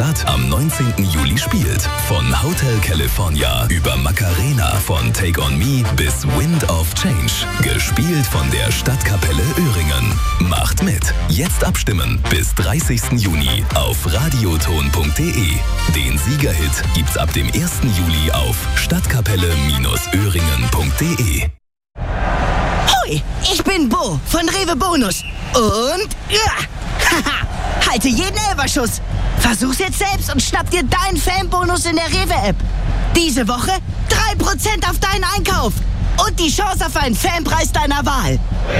Stadt am 19. Juli spielt. Von Hotel California über Macarena, von Take On Me bis Wind of Change. Gespielt von der Stadtkapelle Öhringen. Macht mit. Jetzt abstimmen bis 30. Juni auf radioton.de. Den Siegerhit gibt's ab dem 1. Juli auf stadtkapelle-öhringen.de. Hoi, ich bin Bo von Rewe Bonus. Und halte jeden Elferschuss. Versuch's jetzt selbst und schnapp dir deinen Fanbonus in der Rewe-App. Diese Woche 3% auf deinen Einkauf. Und die Chance auf einen Fanpreis deiner Wahl.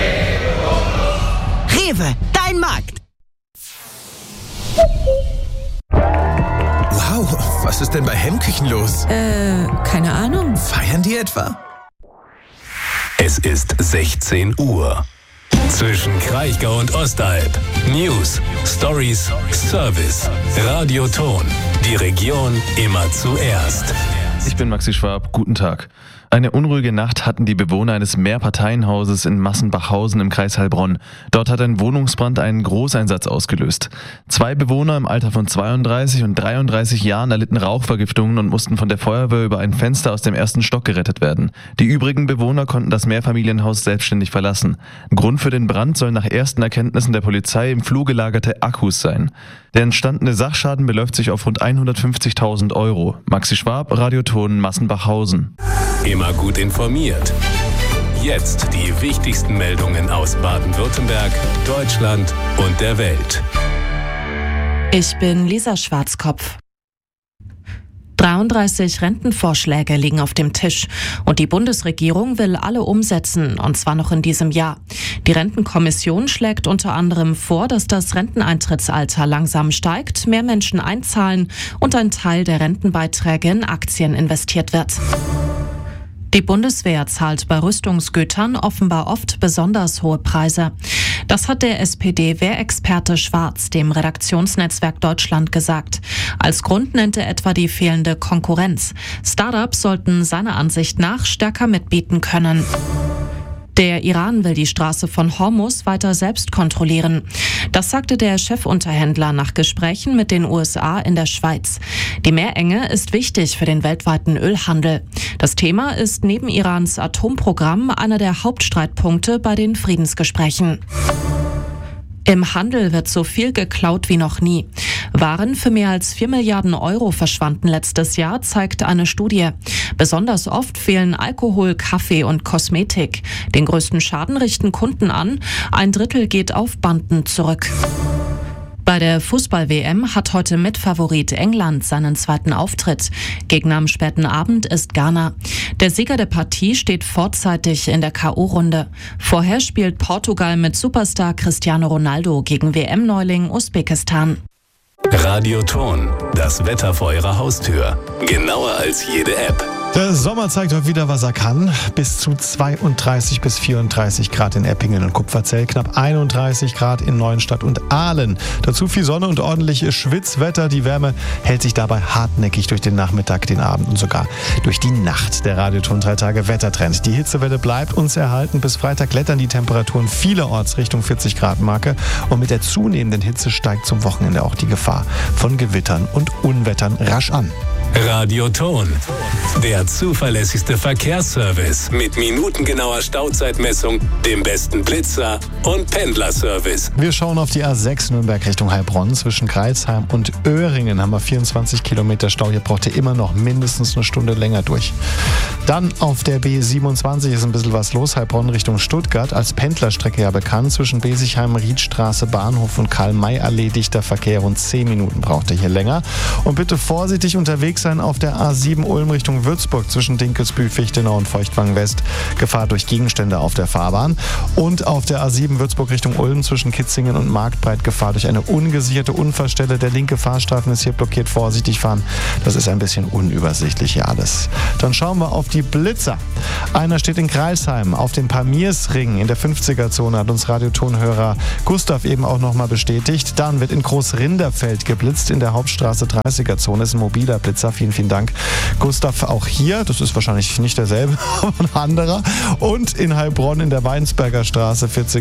Rewe, dein Markt. Wow, was ist denn bei Hemmküchen los? Keine Ahnung. Feiern die etwa? Es ist 16 Uhr. Zwischen Kraichgau und Ostalb. News, Stories, Service. Radioton. Die Region immer zuerst. Ich bin Maxi Schwab, guten Tag. Eine unruhige Nacht hatten die Bewohner eines Mehrparteienhauses in Massenbachhausen im Kreis Heilbronn. Dort hat ein Wohnungsbrand einen Großeinsatz ausgelöst. 2 Bewohner im Alter von 32 und 33 Jahren erlitten Rauchvergiftungen und mussten von der Feuerwehr über ein Fenster aus dem 1. Stock gerettet werden. Die übrigen Bewohner konnten das Mehrfamilienhaus selbstständig verlassen. Grund für den Brand sollen nach ersten Erkenntnissen der Polizei im Flur gelagerte Akkus sein. Der entstandene Sachschaden beläuft sich auf rund 150.000 €. Maxi Schwab, Radioton, Massenbachhausen. Immer gut informiert. Jetzt die wichtigsten Meldungen aus Baden-Württemberg, Deutschland und der Welt. Ich bin Lisa Schwarzkopf. 33 Rentenvorschläge liegen auf dem Tisch und die Bundesregierung will alle umsetzen, und zwar noch in diesem Jahr. Die Rentenkommission schlägt unter anderem vor, dass das Renteneintrittsalter langsam steigt, mehr Menschen einzahlen und ein Teil der Rentenbeiträge in Aktien investiert wird. Die Bundeswehr zahlt bei Rüstungsgütern offenbar oft besonders hohe Preise. Das hat der SPD-Wehrexperte Schwarz dem Redaktionsnetzwerk Deutschland gesagt. Als Grund nennt er etwa die fehlende Konkurrenz. Startups sollten seiner Ansicht nach stärker mitbieten können. Der Iran will die Straße von Hormuz weiter selbst kontrollieren. Das sagte der Chefunterhändler nach Gesprächen mit den USA in der Schweiz. Die Meerenge ist wichtig für den weltweiten Ölhandel. Das Thema ist neben Irans Atomprogramm einer der Hauptstreitpunkte bei den Friedensgesprächen. Im Handel wird so viel geklaut wie noch nie. Waren für mehr als 4 Milliarden € verschwanden letztes Jahr, zeigt eine Studie. Besonders oft fehlen Alkohol, Kaffee und Kosmetik. Den größten Schaden richten Kunden an. 1/3 geht auf Banden zurück. Bei der Fußball-WM hat heute Mitfavorit England seinen zweiten Auftritt. Gegner am späten Abend ist Ghana. Der Sieger der Partie steht vorzeitig in der K.O.-Runde. Vorher spielt Portugal mit Superstar Cristiano Ronaldo gegen WM-Neuling Usbekistan. Radioton. Das Wetter vor Ihrer Haustür. Genauer als jede App. Der Sommer zeigt heute wieder, was er kann. Bis zu 32 bis 34 Grad in Eppingen und Kupferzell, knapp 31 Grad in Neuenstadt und Aalen. Dazu viel Sonne und ordentliches Schwitzwetter. Die Wärme hält sich dabei hartnäckig durch den Nachmittag, den Abend und sogar durch die Nacht. Der Radioton 3 Tage Wettertrend. Die Hitzewelle bleibt uns erhalten. Bis Freitag klettern die Temperaturen vielerorts Richtung 40 Grad Marke. Und mit der zunehmenden Hitze steigt zum Wochenende auch die Gefahr von Gewittern und Unwettern rasch an. Radioton. Der zuverlässigste Verkehrsservice mit minutengenauer Stauzeitmessung, dem besten Blitzer und Pendlerservice. Wir schauen auf die A6 Nürnberg Richtung Heilbronn. Zwischen Crailsheim und Öhringen haben wir 24 Kilometer Stau. Hier braucht ihr immer noch mindestens eine Stunde länger durch. Dann auf der B27 ist ein bisschen was los. Heilbronn Richtung Stuttgart. Als Pendlerstrecke ja bekannt. Zwischen Besigheim, Riedstraße, Bahnhof und Karl-May-Allee dichter Verkehr. Rund 10 Minuten braucht ihr hier länger. Und bitte vorsichtig unterwegs sein auf der A7 Ulm Richtung Würzburg zwischen Dinkelsbühl, Fichtenau und Feuchtwangen West. Gefahr durch Gegenstände auf der Fahrbahn. Und auf der A7 Würzburg Richtung Ulm zwischen Kitzingen und Marktbreit Gefahr durch eine ungesicherte Unfallstelle. Der linke Fahrstreifen ist hier blockiert. Vorsichtig fahren. Das ist ein bisschen unübersichtlich hier alles. Dann schauen wir auf die Blitzer. Einer steht in Crailsheim auf dem Pamirsring in der 50er-Zone, hat uns Radiotonhörer Gustav eben auch nochmal bestätigt. Dann wird in Großrinderfeld geblitzt in der Hauptstraße 30er-Zone. Ist ein mobiler Blitzer. Vielen, vielen Dank, Gustav. Auch hier, das ist wahrscheinlich nicht derselbe, aber ein anderer. Und in Heilbronn in der Weinsberger Straße 40